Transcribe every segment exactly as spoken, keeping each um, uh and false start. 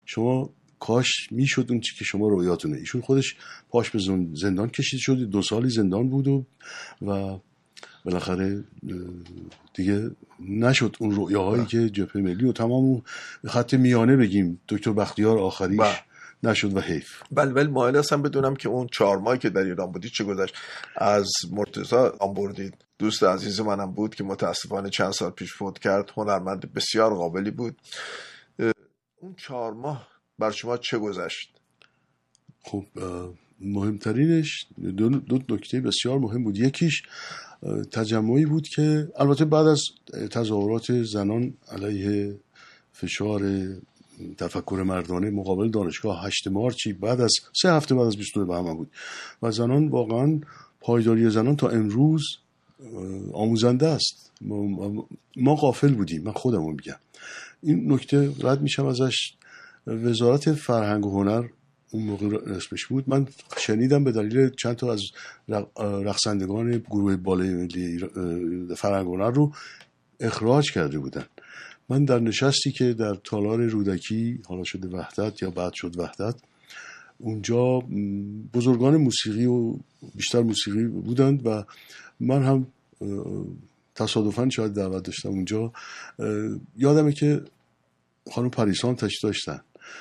شما کاش میشد اون چی که شما رویاتونه. ایشون خودش پاش به زندان کشید شد، دو سالی زندان بود و و بالاخره دیگه نشد اون رویاهایی که جبهه ملی و تمام اون خط میانه بگیم دکتر بختیار آخریش با. نشد و حیف. بله ولی مایل هستم بدونم که اون چهار ماهی که در ایران بودید چه گذشت؟ از مرتضی آن بردید، دوست عزیز منم بود که متاسفانه چند سال پیش فوت کرد، هنرمند بسیار قابلی بود. اون چهار ماه بر شما چه گذشت؟ خب مهمترینش دو, دو نکته بسیار مهم بود. یکیش تجمعی بود که البته بعد از تظاهرات زنان علیه فشار تفکر مردانه مقابل دانشگاه هشت مارچی بعد از سه هفته بعد از بیست و دو بهمن بود و زنان واقعا پایداری زنان تا امروز آموزنده است. ما, ما غافل بودیم. من خودم رو میگم این نکته رد میشم ازش. وزارت فرهنگ و هنر اون موقع اسمش بود، من شنیدم به دلیل چند تا از رقصندگان گروه بالای ملی فرهنگ و هنر رو اخراج کرده بودن. من در نشستی که در تالار رودکی حالا شده وحدت یا بعد شد وحدت، اونجا بزرگان موسیقی و بیشتر موسیقی بودند و من هم تصادفاً شاید دعوت داشتم اونجا. یادمه که خانم پریسان تشریف داشتن.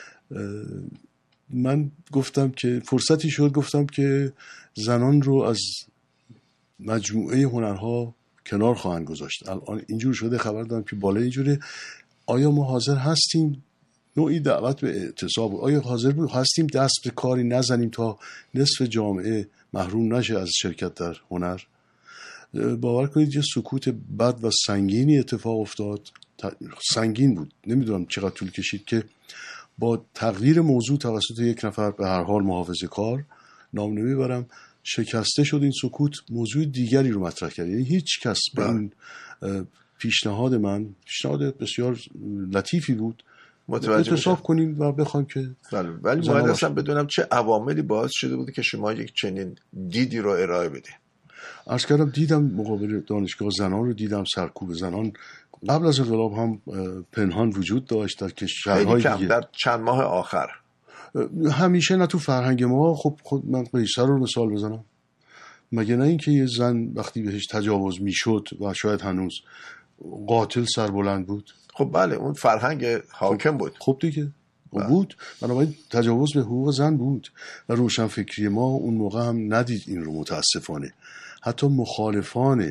من گفتم که فرصتی شد گفتم که زنان رو از مجموعه هنرها کنار خواهند گذاشت. الان اینجور شده، خبر دارم که بالای اینجوره. آیا ما حاضر هستیم؟ نوعی دعوت به اعتصاب. آیا حاضر هستیم دست به کاری نزنیم تا نصف جامعه محروم نشه از شرکت در هنر؟ باور کنید یه سکوت بد و سنگینی اتفاق افتاد. سنگین بود، نمیدونم چقدر طول کشید که با تغییر موضوع توسط یک نفر به هر حال محافظه کار، نام نمیبرم، شکسته شد این سکوت. موضوع دیگری رو مطرح کرد. یعنی هیچ کس به این پیشنهاد من، پیشنهاد بسیار لطیفی بود، اعتصاب کنیم و بخوایم که بله. ولی باید اصلا بدونم چه عواملی باعث شده بود که شما یک چنین دیدی رو ارائه بده. عرض کردم دیدم مقابل دانشگاه زنان رو دیدم، سرکوب زنان قبل از انقلاب هم پنهان وجود داشت در کشورهای دیگه. در چند ماه آخر همیشه نه تو فرهنگ ما. خب خود من قیصر رو مثال بزنم، مگه نه اینکه یه زن وقتی بهش تجاوز میشد و شاید هنوز قاتل سربلند بود؟ خب بله اون فرهنگ حاکم خب بود. خب دیگه بود. بنابراین تجاوز به حقوق زن بود و روشنفکری ما اون موقع هم ندید این رو متاسفانه. حتی مخالفان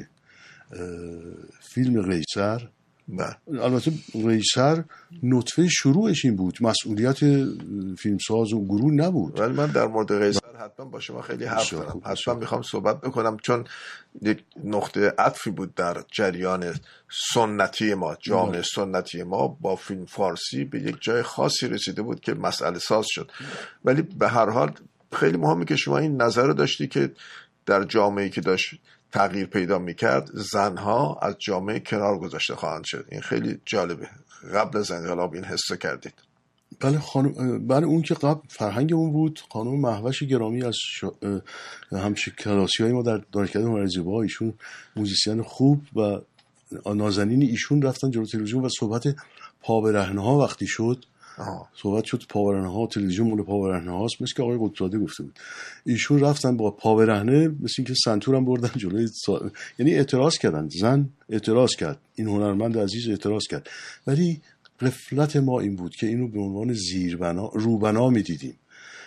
فیلم قیصر، البته قیصر نطفه شروعش این بود، مسئولیت فیلمساز و گروه نبود. ولی من در مورد قیصر حتما با شما خیلی حرف دارم، حتما میخوام صحبت بکنم، چون یک نقطه عطفی بود در جریان سنتی ما، جامعه سنتی ما با فیلم فارسی به یک جای خاصی رسیده بود که مسئله ساز شد. ولی به هر حال خیلی مهمه که شما این نظر رو داشتی که در جامعه‌ای که داشت تغییر پیدا میکرد زنها از جامعه کنار گذاشته خواهند شد. این خیلی جالبه. قبل از انقلاب این حسو کردید؟ بله خانم، بله اون که قبل فرهنگمون بود. خانم مهوش گرامی از شا... همشه کلاسی های ما در دانشکده هنر زیبا، ایشون موزیسین خوب و نازنین، ایشون رفتن جلو تلویزیون و صحبت پابرهنه ها وقتی شد آه. صحبت شد پاورهنه ها، تلویزیون مول پاورهنه هاست، مثل که آقای قطب‌زاده گفته بود. ایشون رفتن با پاورهنه مثل اینکه سنتور هم بردن جلوی سا... یعنی اعتراض کردن. زن اعتراض کرد، این هنرمند عزیز اعتراض کرد. ولی غفلت ما این بود که اینو به عنوان زیربنا روبنا میدیدیم.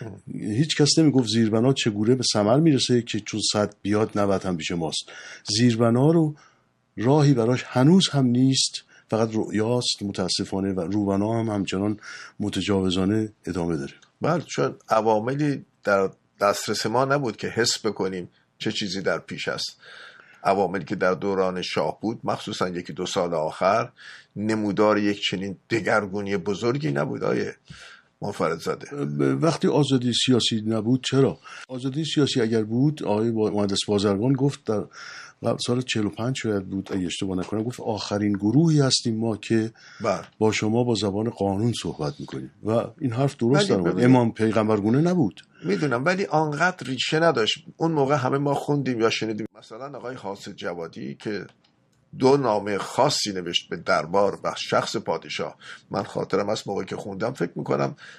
هیچ کس نمیگفت زیربنا چگونه به ثمر میرسه که چون صد بیاد نود هم پیش ماست. زیربنا رو راهی براش هنوز هم نیست، فقط رؤیاست متاسفانه، و روبنا هم همچنان متجاوزانه ادامه داره. بله، چون عواملی در دسترس ما نبود که حس بکنیم چه چیزی در پیش است. عواملی که در دوران شاه بود، مخصوصا یکی دو سال آخر، نمودار یک چنین دگرگونی بزرگی نبود. آیه منفردزاده، وقتی آزادی سیاسی نبود، چرا؟ آزادی سیاسی اگر بود، آقای مهندس بازرگان گفت در سال چهل و پنج شاید بود اگه اشتباه نکنم، گفت آخرین گروهی هستیم ما که بر. با شما با زبان قانون صحبت میکنیم، و این حرف درست داره. امام پیغمبرگونه نبود، میدونم، ولی آنقدر ریشه نداشت. اون موقع همه ما خوندیم یا شنیدیم مثلا آقای حاسد جوادی که دو نامه خاصی نوشت به دربار و شخص پادشاه. من خاطرم از موقعی که خوندم فکر میکنم